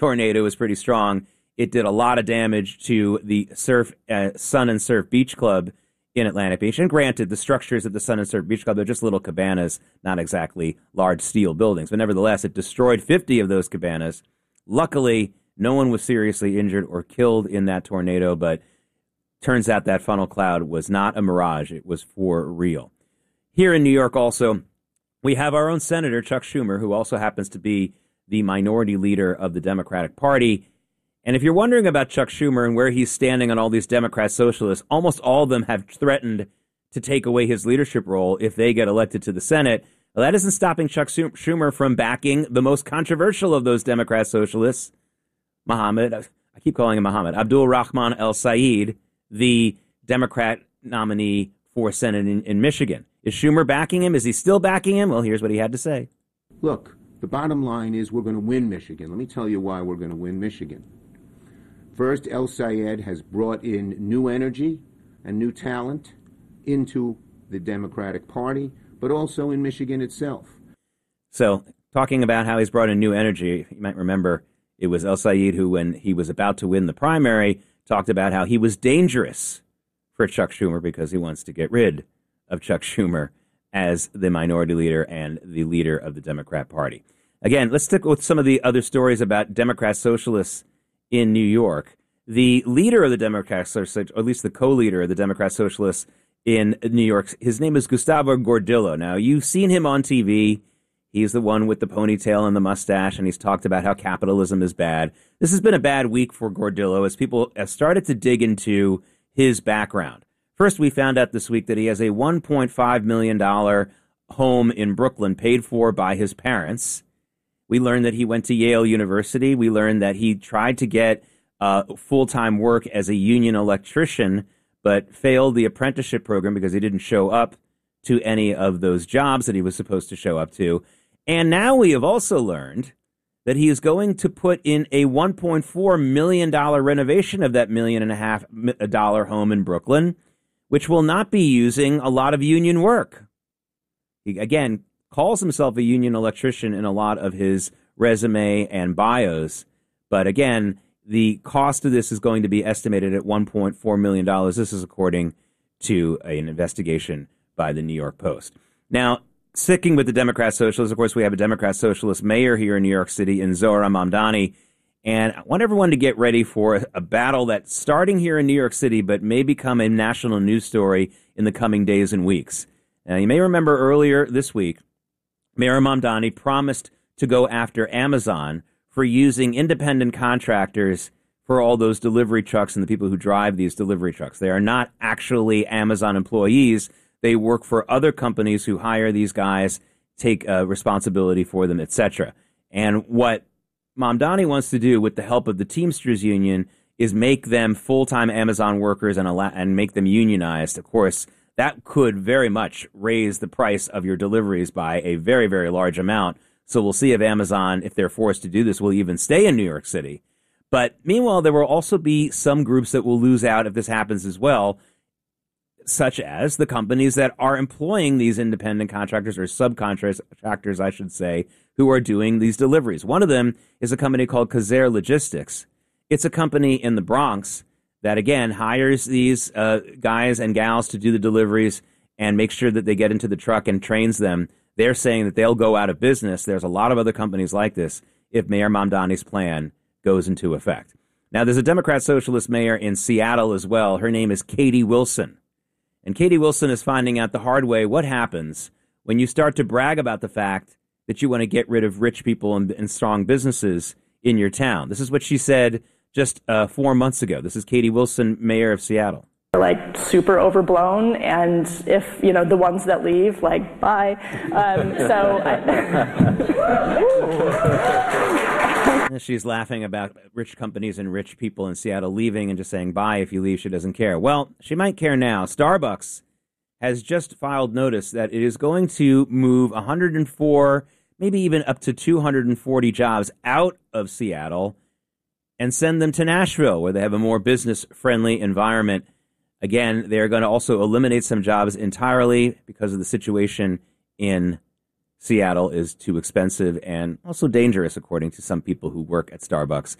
tornado was pretty strong. It did a lot of damage to the Sun and Surf Beach Club in Atlantic Beach. And granted, the structures at the Sun and Surf Beach Club, they're just little cabanas, not exactly large steel buildings. But nevertheless, it destroyed 50 of those cabanas. Luckily, no one was seriously injured or killed in that tornado, but turns out that funnel cloud was not a mirage. It was for real. Here in New York also, we have our own Senator, Chuck Schumer, who also happens to be the minority leader of the Democratic Party. And if you're wondering about Chuck Schumer and where he's standing on all these Democrat socialists, almost all of them have threatened to take away his leadership role if they get elected to the Senate. Well, that isn't stopping Chuck Schumer from backing the most controversial of those Democrat socialists, I keep calling him Mohammed, Abdul Rahman El-Sayed, the Democrat nominee for Senate in Michigan. Is Schumer backing him? Is he still backing him? Well, here's what he had to say. Look, the bottom line is we're going to win Michigan. Let me tell you why we're going to win Michigan. First, El-Sayed has brought in new energy and new talent into the Democratic Party, but also in Michigan itself. So, talking about how he's brought in new energy, you might remember it was El-Sayed who, when he was about to win the primary, talked about how he was dangerous for Chuck Schumer because he wants to get rid of Chuck Schumer as the minority leader and the leader of the Democrat Party. Again, let's stick with some of the other stories about Democrat socialists in New York. The leader of the Democrats, or at least the co-leader of the Democrat Socialists in New York, his name is Gustavo Gordillo. Now, you've seen him on TV. He's the one with the ponytail and the mustache, and he's talked about how capitalism is bad. This has been a bad week for Gordillo as people have started to dig into his background. First, we found out this week that he has a $1.5 million home in Brooklyn paid for by his parents. We learned that he went to Yale University. We learned that he tried to get full-time work as a union electrician, but failed the apprenticeship program because he didn't show up to any of those jobs that he was supposed to show up to. And now we have also learned that he is going to put in a $1.4 million renovation of that $1.5 million home in Brooklyn, which will not be using a lot of union work. He, again, calls himself a union electrician in a lot of his resume and bios. But again, the cost of this is going to be estimated at $1.4 million. This is according to an investigation by the New York Post. Now, sticking with the Democrat Socialists, of course, we have a Democrat Socialist mayor here in New York City in Zohran Mamdani. And I want everyone to get ready for a battle that's starting here in New York City, but may become a national news story in the coming days and weeks. Now, you may remember earlier this week, Mayor Mamdani promised to go after Amazon for using independent contractors for all those delivery trucks and the people who drive these delivery trucks. They are not actually Amazon employees. They work for other companies who hire these guys, take responsibility for them, etc. And what Mamdani wants to do with the help of the Teamsters Union is make them full-time Amazon workers and make them unionized. Of course, that could very much raise the price of your deliveries by a very, very large amount. So we'll see if Amazon, if they're forced to do this, will even stay in New York City. But meanwhile, there will also be some groups that will lose out if this happens as well, such as the companies that are employing these independent contractors or subcontractors, I should say, who are doing these deliveries. One of them is a company called Kazer Logistics. It's a company in the Bronx that, again, hires these guys and gals to do the deliveries and make sure that they get into the truck and trains them. They're saying that they'll go out of business. There's a lot of other companies like this if Mayor Mamdani's plan goes into effect. Now, there's a Democrat Socialist mayor in Seattle as well. Her name is Katie Wilson. And Katie Wilson is finding out the hard way what happens when you start to brag about the fact that you want to get rid of rich people and strong businesses in your town. This is what she said just 4 months ago. This is Katie Wilson, mayor of Seattle. Like super overblown, and if the ones that leave, like bye. She's laughing about rich companies and rich people in Seattle leaving and just saying bye. If you leave, she doesn't care. Well, she might care now. Starbucks has just filed notice that it is going to move 104, maybe even up to 240 jobs out of Seattle and send them to Nashville, where they have a more business-friendly environment. Again, they're going to also eliminate some jobs entirely because of the situation in Seattle is too expensive and also dangerous, according to some people who work at Starbucks.